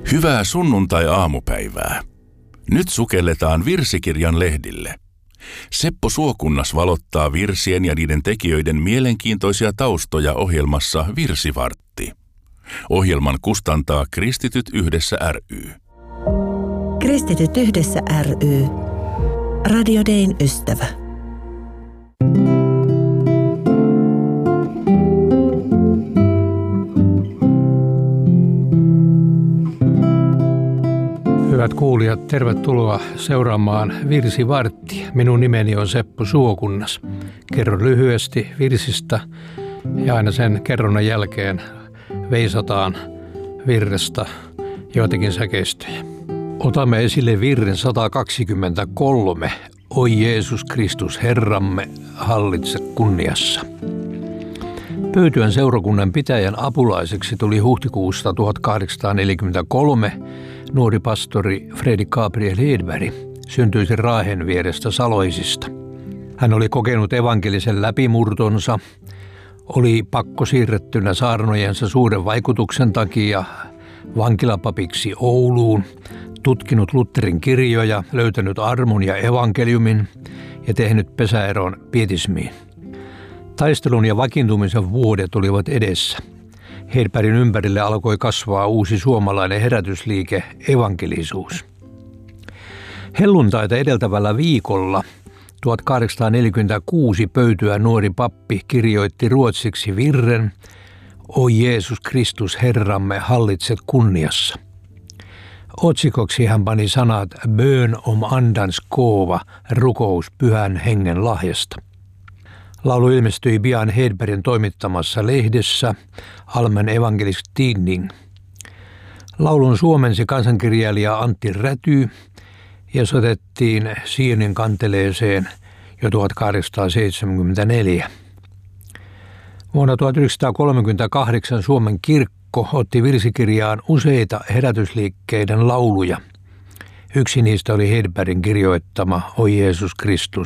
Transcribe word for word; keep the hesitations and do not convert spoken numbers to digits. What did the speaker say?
Hyvää sunnuntai-aamupäivää. Nyt sukelletaan virsikirjan lehdille. Seppo Suokunnas valottaa virsien ja niiden tekijöiden mielenkiintoisia taustoja ohjelmassa Virsivartti. Ohjelman kustantaa Kristityt yhdessä ry. Kristityt yhdessä ry. Radio Dayn ystävä. Hyvät kuulijat, tervetuloa seuraamaan Virsivarttia. Minun nimeni on Seppo Suokunnas. Kerron lyhyesti virsistä ja aina sen kerronnan jälkeen veisataan virrestä joitakin säkeistöjä. Otamme esille virren sata kaksikymmentäkolme. Oi Jeesus Kristus Herramme, hallitse kunniassa. Pöytyän seurakunnan pitäjän apulaiseksi tuli huhtikuusta tuhatkahdeksansataaneljäkymmentäkolme nuori pastori Fredrik Gabriel Hedberg, syntyisin Raahen vierestä Saloisista. Hän oli kokenut evankelisen läpimurtonsa, oli pakko siirrettynä saarnojensa suuren vaikutuksen takia vankilapapiksi Ouluun, tutkinut Lutherin kirjoja, löytänyt armon ja evankeliumin ja tehnyt pesäeron pietismiin. Taistelun ja vakiintumisen vuodet olivat edessä. Hedbergin ympärille alkoi kasvaa uusi suomalainen herätysliike, evankelisuus. Helluntaita edeltävällä viikolla tuhatkahdeksansataaneljäkymmentäkuusi Pöytyän nuori pappi kirjoitti ruotsiksi virren Oi Jeesus Kristus Herramme, hallitset kunniassa. Otsikoksi hän pani sanat Bön om andans gåva, rukous pyhän hengen lahjasta. Laulu ilmestyi pian Hedbergin toimittamassa lehdessä Allmän Evangelisk Tidning. Laulun suomensi kansankirjailija Antti Räty ja soitettiin Sionin kanteleeseen jo tuhatkahdeksansataaseitsemänkymmentäneljä. Vuonna tuhatyhdeksänsataakolmekymmentäkahdeksan Suomen kirkko otti virsikirjaan useita herätysliikkeiden lauluja. Yksi niistä oli Hedbergin kirjoittama Oi Jeesus Kristus